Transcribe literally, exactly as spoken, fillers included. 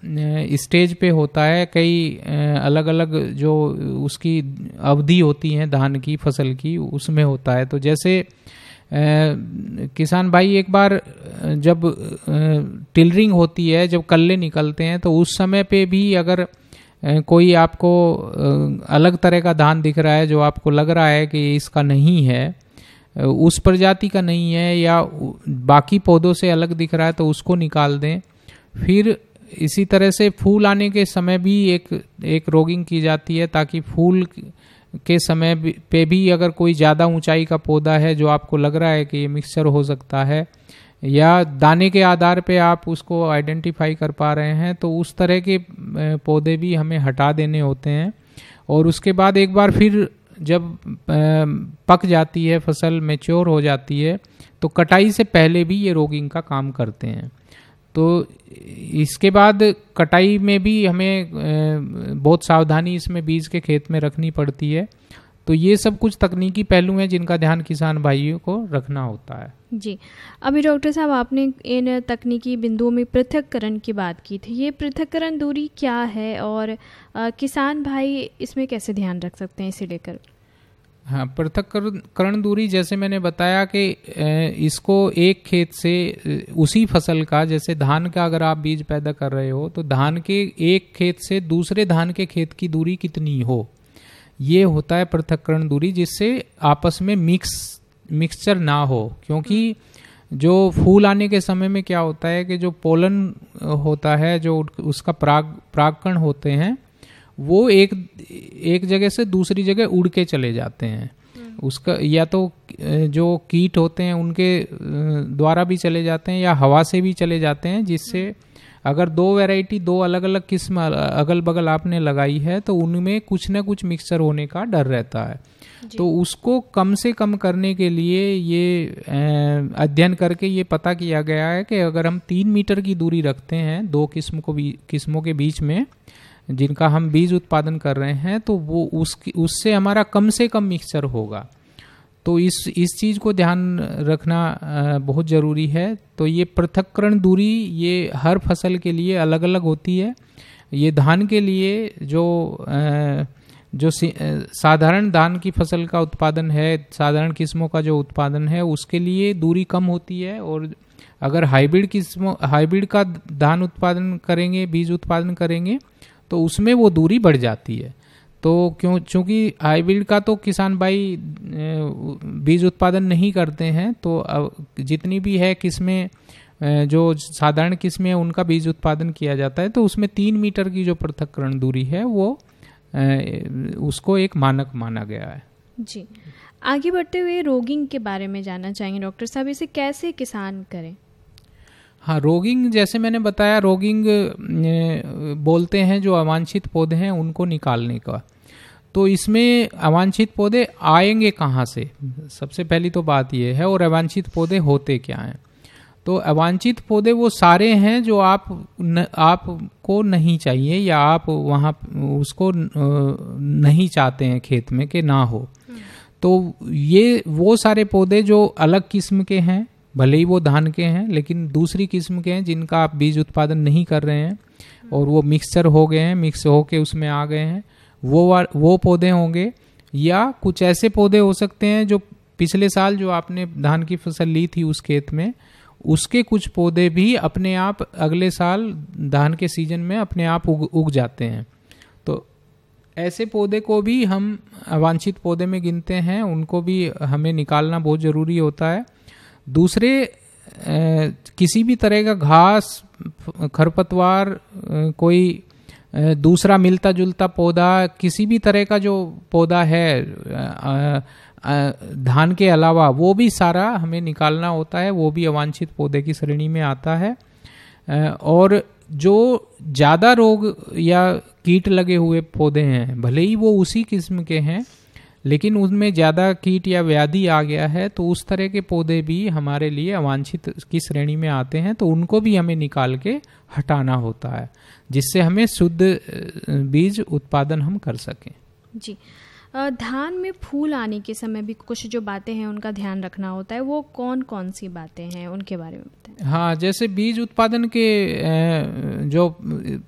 Stage पे होता है, कई अलग अलग जो उसकी अवधि होती है धान की फसल की, उसमें होता है। तो जैसे किसान भाई एक बार जब टिलरिंग होती है, जब कल्ले निकलते हैं, तो उस समय पे भी अगर कोई आपको अलग तरह का धान दिख रहा है जो आपको लग रहा है कि इसका नहीं है, उस प्रजाति का नहीं है, या बाकी पौधों से अलग दिख रहा है, तो उसको निकाल दें। फिर इसी तरह से फूल आने के समय भी एक एक रोगिंग की जाती है, ताकि फूल के समय पे भी अगर कोई ज़्यादा ऊंचाई का पौधा है जो आपको लग रहा है कि ये मिक्सचर हो सकता है, या दाने के आधार पे आप उसको आइडेंटिफाई कर पा रहे हैं, तो उस तरह के पौधे भी हमें हटा देने होते हैं। और उसके बाद एक बार फिर जब पक जाती है फसल, मैच्योर हो जाती है, तो कटाई से पहले भी ये रोगिंग का काम करते हैं। तो इसके बाद कटाई में भी हमें बहुत सावधानी इसमें बीज के खेत में रखनी पड़ती है। तो ये सब कुछ तकनीकी पहलू हैं जिनका ध्यान किसान भाइयों को रखना होता है। जी, अभी डॉक्टर साहब आपने इन तकनीकी बिंदुओं में पृथक्करण की बात की थी। ये पृथक्करण दूरी क्या है और आ, किसान भाई इसमें कैसे ध्यान रख सकते हैं इसे लेकर? हाँ, पृथक्करण दूरी जैसे मैंने बताया कि इसको एक खेत से उसी फसल का, जैसे धान का अगर आप बीज पैदा कर रहे हो, तो धान के एक खेत से दूसरे धान के खेत की दूरी कितनी हो, ये होता है पृथक्करण दूरी, जिससे आपस में मिक्स मिक्सचर ना हो। क्योंकि जो फूल आने के समय में क्या होता है कि जो पोलन होता है, जो उसका पराग परागकण होते हैं, वो एक एक जगह से दूसरी जगह उड़ के चले जाते हैं। उसका या तो जो कीट होते हैं उनके द्वारा भी चले जाते हैं, या हवा से भी चले जाते हैं, जिससे अगर दो वैरायटी, दो अलग अलग किस्म अगल बगल आपने लगाई है, तो उनमें कुछ ना कुछ मिक्सचर होने का डर रहता है। तो उसको कम से कम करने के लिए ये अध्ययन करके ये पता किया गया है कि अगर हम तीन मीटर की दूरी रखते हैं दो किस्म को भी किस्मों के बीच में, जिनका हम बीज उत्पादन कर रहे हैं, तो वो उसकी उससे हमारा कम से कम मिक्सचर होगा। तो इस इस चीज़ को ध्यान रखना बहुत ज़रूरी है। तो ये पृथक्करण दूरी ये हर फसल के लिए अलग अलग होती है। ये धान के लिए जो जो साधारण धान की फसल का उत्पादन है, साधारण किस्मों का जो उत्पादन है, उसके लिए दूरी कम होती है। और अगर हाइब्रिड किस्मों हाइब्रिड का धान उत्पादन करेंगे, बीज उत्पादन करेंगे, तो उसमें वो दूरी बढ़ जाती है। तो क्यों चूँकि हाइब्रिड का तो किसान भाई बीज उत्पादन नहीं करते हैं, तो जितनी भी है किस्में, जो साधारण किस्में हैं, उनका बीज उत्पादन किया जाता है। तो उसमें तीन मीटर की जो पृथक्करण दूरी है, वो उसको एक मानक माना गया है। जी, आगे बढ़ते हुए रोगिंग के बारे में जानना चाहेंगे डॉक्टर साहब, इसे कैसे किसान करें? हाँ, रोगिंग जैसे मैंने बताया, रोगिंग बोलते हैं जो अवांछित पौधे हैं उनको निकालने का। तो इसमें अवांछित पौधे आएंगे कहाँ से, सबसे पहली तो बात ये है। और अवांछित पौधे होते क्या हैं? तो अवांछित पौधे वो सारे हैं जो आप न, आपको नहीं चाहिए, या आप वहाँ उसको नहीं चाहते हैं खेत में कि ना हो। तो ये वो सारे पौधे जो अलग किस्म के हैं, भले ही वो धान के हैं, लेकिन दूसरी किस्म के हैं जिनका आप बीज उत्पादन नहीं कर रहे हैं, और वो मिक्सचर हो गए हैं, मिक्स होके उसमें आ गए हैं, वो वो पौधे होंगे। या कुछ ऐसे पौधे हो सकते हैं जो पिछले साल जो आपने धान की फसल ली थी उस खेत में, उसके कुछ पौधे भी अपने आप अगले साल धान के सीजन में अपने आप उग उग जाते हैं। तो ऐसे पौधे को भी हम अवांछित पौधे में गिनते हैं, उनको भी हमें निकालना बहुत ज़रूरी होता है। दूसरे ए, किसी भी तरह का घास, खरपतवार, ए, कोई ए, दूसरा मिलता जुलता पौधा, किसी भी तरह का जो पौधा है आ, आ, धान के अलावा, वो भी सारा हमें निकालना होता है। वो भी अवांछित पौधे की श्रेणी में आता है। ए, और जो ज़्यादा रोग या कीट लगे हुए पौधे हैं, भले ही वो उसी किस्म के हैं, लेकिन उनमें ज़्यादा कीट या व्याधि आ गया है, तो उस तरह के पौधे भी हमारे लिए अवांछित की श्रेणी में आते हैं। तो उनको भी हमें निकाल के हटाना होता है, जिससे हमें शुद्ध बीज उत्पादन हम कर सकें। जी, धान में फूल आने के समय भी कुछ जो बातें हैं उनका ध्यान रखना होता है, वो कौन कौन सी बातें हैं, उनके बारे में बताएं। हाँ, जैसे बीज उत्पादन के जो